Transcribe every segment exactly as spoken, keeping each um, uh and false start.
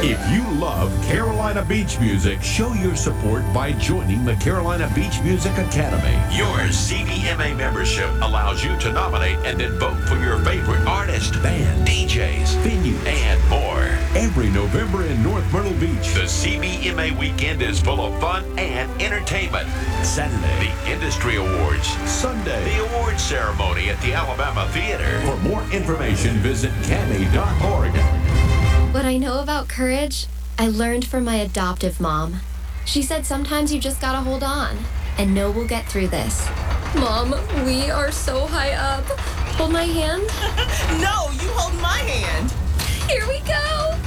If you love Carolina Beach music, show your support by joining the Carolina Beach Music Academy. Your C B M A membership allows you to nominate and then vote for your favorite artist, band, D Js, venue, and more. Every November in North Myrtle Beach, the C B M A weekend is full of fun and entertainment. Saturday, the Industry Awards. Sunday, the awards ceremony at the Alabama Theater. For more information, visit cami dot org. What I know about courage, I learned from my adoptive mom. She said sometimes you just gotta hold on and know we'll get through this. Mom, we are so high up. Hold my hand. No, you hold my hand. Here we go.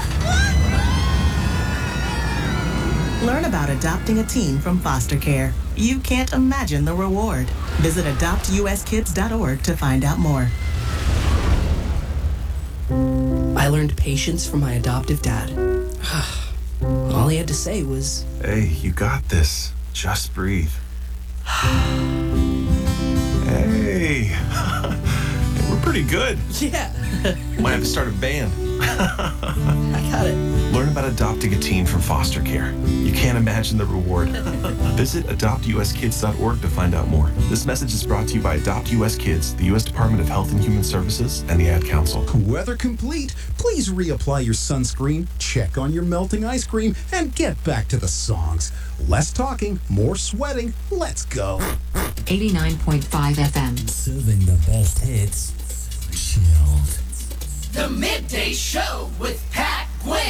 Learn about adopting a teen from foster care. You can't imagine the reward. Visit adopt u s kids dot org to find out more. I learned patience from my adoptive dad. All he had to say was, "Hey, you got this. Just breathe." Hey. We're pretty good. yeah, Might have to start a band. I got it. Learn about adopting a teen from foster care. You can't imagine the reward. Visit adopt u s kids dot org to find out more. This message is brought to you by Adopt U S Kids, the U S Department of Health and Human Services, and the Ad Council. Weather complete. Please reapply your sunscreen, check on your melting ice cream, and get back to the songs. Less talking, more sweating. Let's go. eighty-nine point five F M. Serving the best hits. Chilled. The Midday Show with Pat Gwynn.